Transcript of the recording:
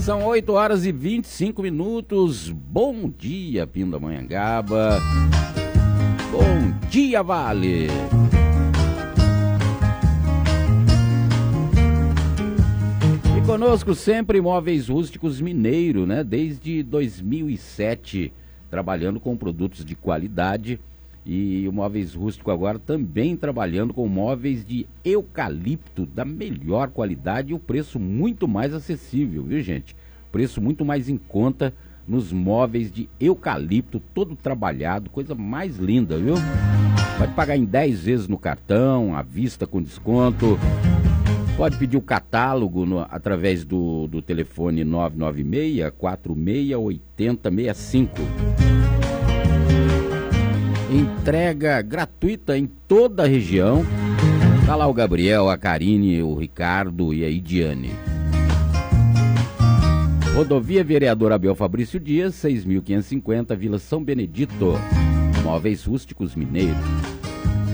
São 8 horas e 25 minutos. Bom dia, Pindamonhangaba. Bom dia, Vale. E conosco sempre Móveis Rústicos Mineiro, né? Desde 2007, trabalhando com produtos de qualidade. E o Móveis Rústico agora também trabalhando com móveis de eucalipto da melhor qualidade e o preço muito mais acessível, viu, gente? Preço muito mais em conta nos móveis de eucalipto, todo trabalhado, coisa mais linda, viu? Pode pagar em 10 vezes no cartão, à vista com desconto. Pode pedir o catálogo através do telefone 996-468065. Entrega gratuita em toda a região. Tá lá o Gabriel, a Karine, o Ricardo e a Idiane. Rodovia Vereador Abel Fabrício Dias, 6.550, Vila São Benedito. Móveis Rústicos Mineiros.